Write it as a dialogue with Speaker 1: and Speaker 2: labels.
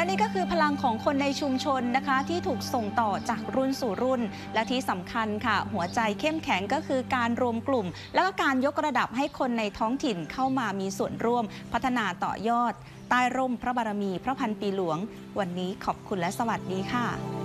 Speaker 1: และนี่ก็คือพลังของคนในชุมชนนะคะที่ถูกส่งต่อจากรุ่นสู่รุ่นและที่สำคัญค่ะหัวใจเข้มแข็งก็คือการรวมกลุ่มแล้วก็การยกระดับให้คนในท้องถิ่นเข้ามามีส่วนร่วมพัฒนาต่อยอดใต้ร่มพระบารมีพระพันปีหลวงวันนี้ขอบคุณและสวัสดีค่ะ